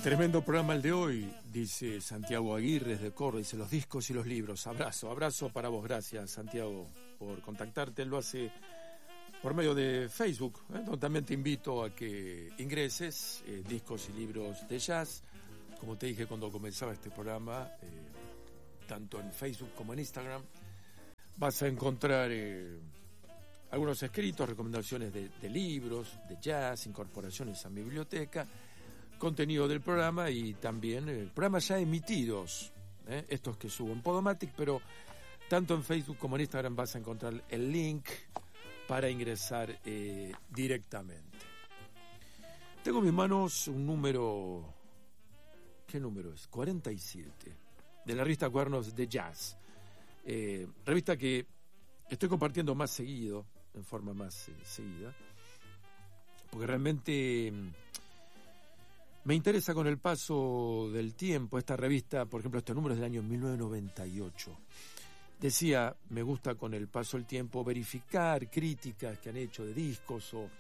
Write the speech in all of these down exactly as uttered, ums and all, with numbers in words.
Tremendo programa el de hoy, dice Santiago Aguirre de Córdoba, dice los discos y los libros. Abrazo, abrazo para vos. Gracias, Santiago, por contactarte. Él lo hace por medio de Facebook, ¿eh? Donde también te invito a que ingreses, eh, discos y libros de jazz. Como te dije cuando comenzaba este programa, eh, tanto en Facebook como en Instagram, vas a encontrar eh, algunos escritos, recomendaciones de, de libros, de jazz, incorporaciones a mi biblioteca, contenido del programa y también eh, programas ya emitidos, eh, estos que subo en Podomatic, pero tanto en Facebook como en Instagram vas a encontrar el link para ingresar eh, directamente. Tengo en mis manos un número, ¿qué número es? cuarenta y siete, de la revista Cuadernos de Jazz, eh, revista que estoy compartiendo más seguido, en forma más eh, seguida, porque realmente me interesa con el paso del tiempo. Esta revista, por ejemplo, este número es del año mil novecientos noventa y ocho. Decía, me gusta con el paso del tiempo verificar críticas que han hecho de discos o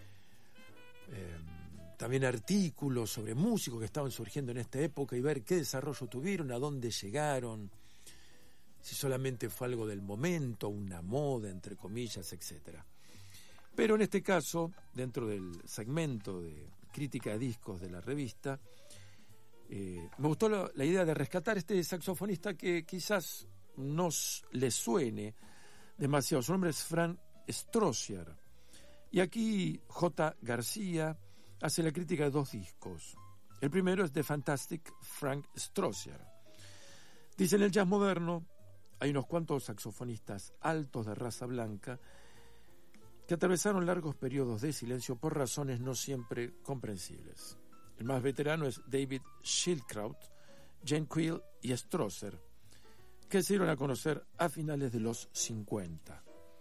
eh, también artículos sobre músicos que estaban surgiendo en esta época y ver qué desarrollo tuvieron, a dónde llegaron, si solamente fue algo del momento, una moda, entre comillas, etcétera. Pero en este caso, dentro del segmento de crítica de discos de la revista, eh, me gustó la, la idea de rescatar este saxofonista que quizás no le suene demasiado. Su nombre es Frank Strozier. Y aquí J. García hace la crítica de dos discos. El primero es The Fantastic Frank Strozier. Dice, en el jazz moderno hay unos cuantos saxofonistas altos de raza blanca que atravesaron largos periodos de silencio por razones no siempre comprensibles. El más veterano es David Schildkraut, Gene Quill y Strozier, que se dieron a conocer a finales de los cincuenta.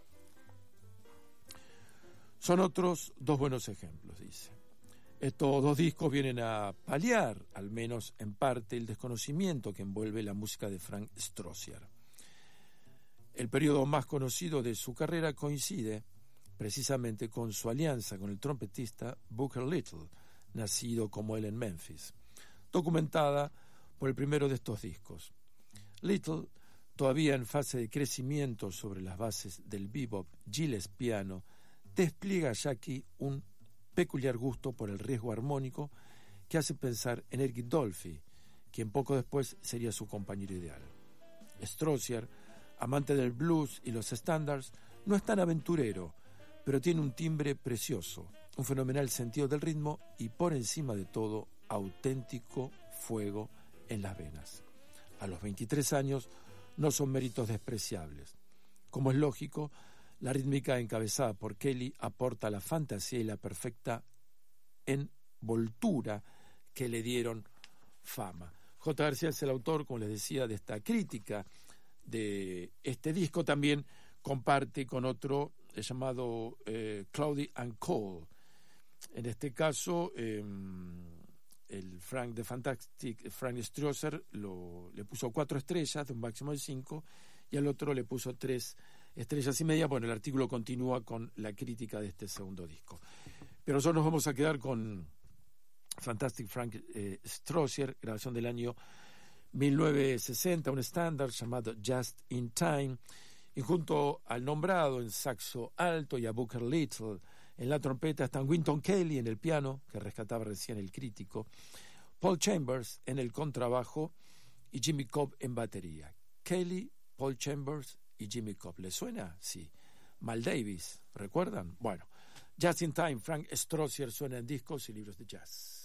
Son otros dos buenos ejemplos, dice. Estos dos discos vienen a paliar, al menos en parte, el desconocimiento que envuelve la música de Frank Strozier. El periodo más conocido de su carrera coincide precisamente con su alianza con el trompetista Booker Little, nacido como él en Memphis, documentada por el primero de estos discos. Little, todavía en fase de crecimiento sobre las bases del bebop gillespiano, despliega ya aquí un peculiar gusto por el riesgo armónico que hace pensar en Eric Dolphy, quien poco después sería su compañero ideal. Strozier, amante del blues y los estándares, no es tan aventurero, pero tiene un timbre precioso, un fenomenal sentido del ritmo y, por encima de todo, auténtico fuego en las venas. A los veintitrés años no son méritos despreciables. Como es lógico, la rítmica encabezada por Kelly aporta la fantasía y la perfecta envoltura que le dieron fama. J. García es el autor, como les decía, de esta crítica de este disco. También comparte con otro llamado eh, Cloudy and Cold. En este caso, eh, el Frank the Fantastic Frank Strozier lo, le puso cuatro estrellas de un máximo de cinco y al otro le puso tres estrellas y media. Bueno, el artículo continúa con la crítica de este segundo disco. Pero nosotros nos vamos a quedar con Fantastic Frank eh, Strozier, grabación del año mil novecientos sesenta, un estándar llamado Just in Time. Y junto al nombrado en saxo alto y a Booker Little en la trompeta están Wynton Kelly en el piano, que rescataba recién el crítico, Paul Chambers en el contrabajo y Jimmy Cobb en batería. Kelly, Paul Chambers y Jimmy Cobb. ¿Les suena? Sí. Mal Davis, ¿recuerdan? Bueno, Just in Time, Frank Strozier suena en discos y libros de jazz.